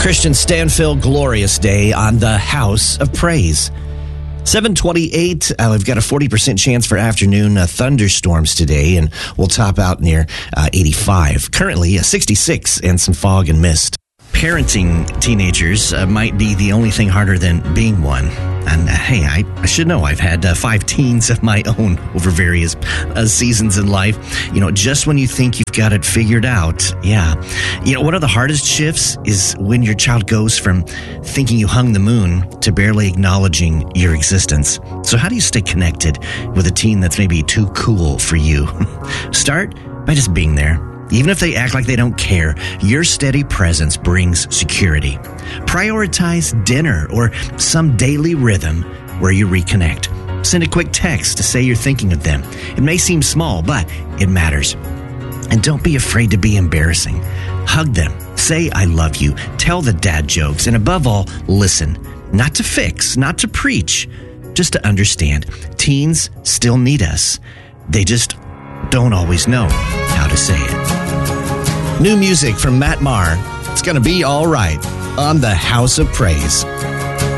Christian Stanfill, glorious day on the House of Praise. 7:28. We've got a 40% chance for afternoon thunderstorms today, and we'll top out near 85. Currently 66 and some fog and mist. Parenting teenagers might be the only thing harder than being one. And hey, I should know I've had 5 teens of my own over various seasons in life. You know, just when you think you've got it figured out, yeah. You know, one of the hardest shifts is when your child goes from thinking you hung the moon to barely acknowledging your existence. So how do you stay connected with a teen that's maybe too cool for you? Start by just being there. Even if they act like they don't care, your steady presence brings security. Prioritize dinner or some daily rhythm where you reconnect. Send a quick text to say you're thinking of them. It may seem small, but it matters. And don't be afraid to be embarrassing. Hug them. Say, I love you. Tell the dad jokes. And above all, listen. Not to fix, not to preach, just to understand. Teens still need us. They just don't always know how to say it. New music from Matt Maher. It's going to be all right on the House of Praise.